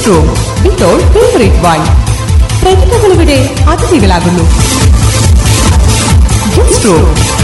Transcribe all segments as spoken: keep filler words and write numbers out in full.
Room ഇപ്പോൾ favourite wine. പ്രതിഭകളിവിടെ അതിഥികളാകുന്നു. Guest room.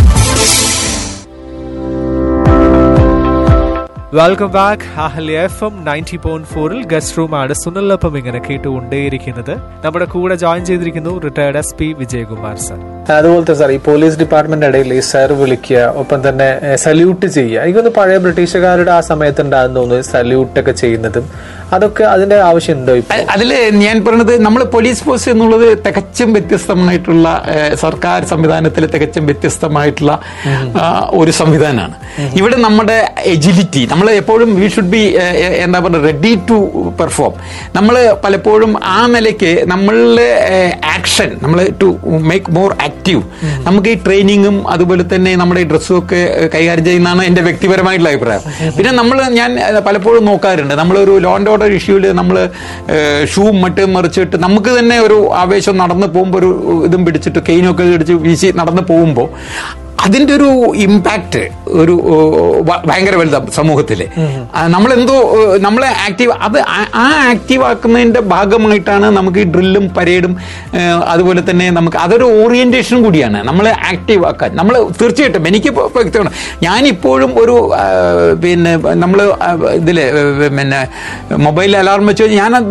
Welcome back. Ahalya F M ninety point ഫോറിൽ guest room ആണ് സുനിലൊപ്പം ഇങ്ങനെ കേട്ടുകൊണ്ടേയിരിക്കുന്നത്. നമ്മുടെ കൂടെ ജോയിൻ ചെയ്തിരിക്കുന്നു retired S P Vijayakumar sir. അതുപോലത്തെ സാർ ഈ പോലീസ് ഡിപ്പാർട്ട്മെന്റ് ഇടയിൽ ഈ സർ വിളിക്കുക, ഒപ്പം തന്നെ സല്യൂട്ട് ചെയ്യുക. എനിക്കൊന്ന് പഴയ ബ്രിട്ടീഷുകാരുടെ ആ സമയത്ത് ഉണ്ടാകുന്ന തോന്നുന്നു സല്യൂട്ട് ഒക്കെ ചെയ്യുന്നതും അതൊക്കെ അതിന്റെ ആവശ്യമുണ്ടോ? അതില് ഞാൻ പറഞ്ഞത് നമ്മൾ പോലീസ് ഫോഴ്സ് എന്നുള്ളത് തികച്ചും വ്യത്യസ്തമായിട്ടുള്ള സർക്കാർ സംവിധാനത്തിൽ തികച്ചും വ്യത്യസ്തമായിട്ടുള്ള ഒരു സംവിധാനമാണ്. ഇവിടെ നമ്മുടെ എജിലിറ്റി, നമ്മൾ എപ്പോഴും വി ഷുഡ് ബി എന്താ പറയുക റെഡി ടു പെർഫോം. നമ്മൾ പലപ്പോഴും ആ നിലയ്ക്ക് നമ്മളുടെ ആക്ഷൻ നമ്മൾ ടു മേക്ക് മോർ ആക്റ്റീവ്. നമുക്ക് ഈ ട്രെയിനിങ്ങും അതുപോലെ തന്നെ നമ്മുടെ ഈ ഡ്രസ്സും ഒക്കെ കൈകാര്യം ചെയ്യുന്നതാണ് എൻ്റെ വ്യക്തിപരമായിട്ടുള്ള അഭിപ്രായം. പിന്നെ നമ്മൾ ഞാൻ പലപ്പോഴും നോക്കാറുണ്ട്, നമ്മളൊരു ലോ ആൻഡ് ഓർഡർ ഇഷ്യൂല് നമ്മൾ ഷൂവും മറ്റും മറിച്ചിട്ട് നമുക്ക് തന്നെ ഒരു ആവേശം നടന്നു പോകുമ്പോൾ ഒരു ഇതും പിടിച്ചിട്ട് കെയിനൊക്കെ പിടിച്ച് വീശി നടന്നു പോകുമ്പോൾ അതിൻ്റെ ഒരു ഇമ്പാക്റ്റ് ഒരു ഭയങ്കര വലുതാണ് സമൂഹത്തിൽ. നമ്മളെന്തോ നമ്മളെ ആക്റ്റീവ് അത് ആ ആക്റ്റീവ് ആക്കുന്നതിൻ്റെ ഭാഗമായിട്ടാണ് നമുക്ക് ഈ ഡ്രില്ലും പരേഡും അതുപോലെ തന്നെ നമുക്ക് അതൊരു ഓറിയന്റേഷനും കൂടിയാണ് നമ്മളെ ആക്റ്റീവ് ആക്കാൻ. നമ്മൾ തീർച്ചയായിട്ടും എനിക്ക് വ്യക്തമാണ്, ഞാനിപ്പോഴും ഒരു പിന്നെ നമ്മൾ ഇതിൽ പിന്നെ മൊബൈൽ അലാറം വെച്ച് കഴിഞ്ഞാൽ ഞാൻ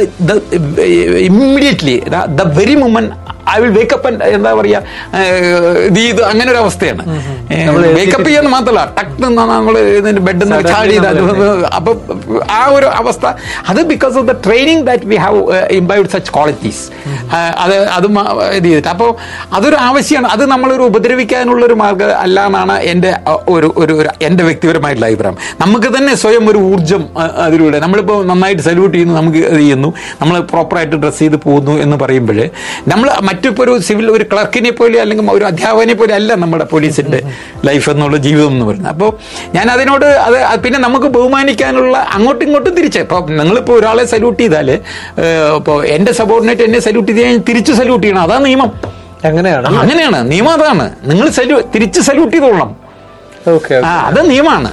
immediately the very moment I will wake up and എന്താ പറയുക ഇത് അങ്ങനെ ഒരു അവസ്ഥയാണ്. വേക്കപ്പ് ചെയ്യാന്ന് മാത്രമല്ല ടക്ക് നമ്മൾ ബെഡിൽ നിന്ന് ചാടി അപ്പൊ ആ ഒരു അവസ്ഥ അത് because of the training that we have ഇംബൈവ്ഡ് such qualities. അത് അതും ഇത് ചെയ്തിട്ട് അപ്പോൾ അതൊരു ആവശ്യമാണ്. അത് നമ്മളൊരു ഉപദ്രവിക്കാനുള്ളൊരു മാർഗ്ഗം അല്ല എന്നാണ് എൻ്റെ ഒരു ഒരു എൻ്റെ വ്യക്തിപരമായിട്ടുള്ള അഭിപ്രായം. നമുക്ക് തന്നെ സ്വയം ഒരു ഊർജ്ജം അതിലൂടെ നമ്മളിപ്പോൾ നന്നായിട്ട് സല്യൂട്ട് ചെയ്യുന്നു, നമുക്ക് ഇത് ചെയ്യുന്നു, നമ്മൾ പ്രോപ്പറായിട്ട് ഡ്രസ്സ് ചെയ്ത് പോകുന്നു എന്ന് പറയുമ്പോൾ നമ്മൾ മറ്റിപ്പോൾ ഒരു സിവിൽ ഒരു ക്ലർക്കിനെ പോലെ അല്ലെങ്കിൽ ഒരു അധ്യാപകനെ പോലെ അല്ല നമ്മുടെ പോലീസിന്റെ ലൈഫ് എന്നുള്ള ജീവിതം എന്ന് പറയുന്നത്. അപ്പോൾ ഞാൻ അതിനോട് അത് പിന്നെ നമുക്ക് ബഹുമാനിക്കാനുള്ള അങ്ങോട്ടും ഇങ്ങോട്ടും തിരിച്ച് ഇപ്പോൾ നിങ്ങളിപ്പോൾ ഒരാളെ സല്യൂട്ട് ചെയ്താൽ ഇപ്പോൾ എൻ്റെ സബോർഡിനേറ്റ് എന്നെ സല്യൂട്ട് ചെയ്താൽ തിരിച്ച് സല്യൂട്ട് ചെയ്യണം. അതാണ് നിയമം. അങ്ങനെയാണ് അങ്ങനെയാണ് നിയമം. അതാണ് നിങ്ങൾ സല്യൂ തിരിച്ച് സല്യൂട്ട് ചെയ്തോളണം. അത് നിയമമാണ്.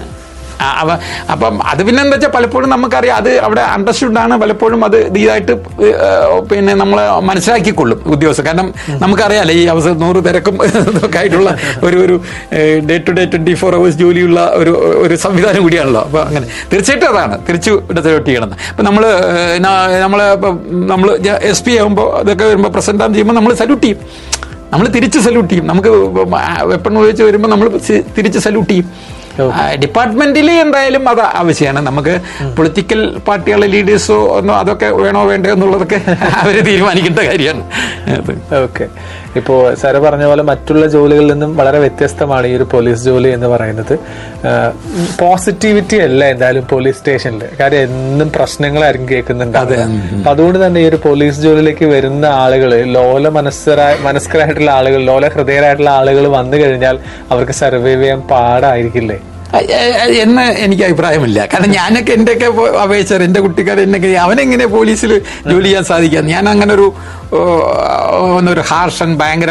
അപ്പം അത് പിന്നെ എന്താ വെച്ചാൽ പലപ്പോഴും നമുക്കറിയാം അത് അവിടെ അണ്ടർസ്റ്റുഡാണ്, പലപ്പോഴും അത് ഇതായിട്ട് പിന്നെ നമ്മൾ മനസ്സിലാക്കിക്കൊള്ളും ഉദ്യോഗസ്ഥർ. കാരണം നമുക്കറിയാലോ ഈ അവസരം നൂറ് തിരക്കും ഇതൊക്കെ ആയിട്ടുള്ള ഒരു ഒരു day to day twenty four hours ജോലിയുള്ള ഒരു ഒരു സംവിധാനം കൂടിയാണല്ലോ. അപ്പോൾ അങ്ങനെ തീർച്ചയായിട്ടും അതാണ് തിരിച്ചു സല്യൂട്ട് ചെയ്യണം. അപ്പം നമ്മൾ നമ്മൾ നമ്മൾ എസ് പി ആകുമ്പോൾ അതൊക്കെ വരുമ്പോൾ പ്രസന്റ് ചെയ്യുമ്പോൾ നമ്മൾ സല്യൂട്ട് ചെയ്യും, നമ്മൾ തിരിച്ച് സല്യൂട്ട് ചെയ്യും. നമുക്ക് വെപ്പൺ ഉപയോഗിച്ച് വരുമ്പോൾ നമ്മൾ തിരിച്ച് സല്യൂട്ട് ചെയ്യും. ഡിപ്പാർട്ട്മെന്റിൽ എന്തായാലും അത് ആവശ്യമാണ്. നമുക്ക് പൊളിറ്റിക്കൽ പാർട്ടികളെ ലീഡേഴ്സോ ഒന്നോ അതൊക്കെ വേണോ വേണ്ടോ എന്നുള്ളതൊക്കെ അവര് തീരുമാനിക്കേണ്ട കാര്യമാണ്. ഓക്കെ, ഇപ്പോ സാറ് പറഞ്ഞ പോലെ മറ്റുള്ള ജോലികളിൽ നിന്നും വളരെ വ്യത്യസ്തമാണ് ഈ ഒരു പോലീസ് ജോലി എന്ന് പറയുന്നത്. പോസിറ്റിവിറ്റി അല്ല എന്തായാലും പോലീസ് സ്റ്റേഷനിൽ, കാര്യം എന്നും പ്രശ്നങ്ങളായിരിക്കും കേൾക്കുന്നുണ്ട്. അതുകൊണ്ട് തന്നെ ഈ ഒരു പോലീസ് ജോലിയിലേക്ക് വരുന്ന ആളുകൾ ലോല മനസ്സരായ മനസ്കരായിട്ടുള്ള ആളുകൾ ലോല ഹൃദയരായിട്ടുള്ള ആളുകൾ വന്നു കഴിഞ്ഞാൽ അവർക്ക് സർവൈവ് ചെയ്യാൻ പാടായിരിക്കില്ലേ എന്ന് എനിക്ക് അഭിപ്രായമില്ല. കാരണം ഞാനൊക്കെ എന്റെയൊക്കെ അപേക്ഷ എന്റെ കുട്ടിക്കാരൻ എന്നൊക്കെ അവനെങ്ങനെ പോലീസിൽ ജോലി ചെയ്യാൻ സാധിക്കാം. ഞാൻ അങ്ങനെ ഒരു ഒരു ഹാർഷൻ ഭയങ്കര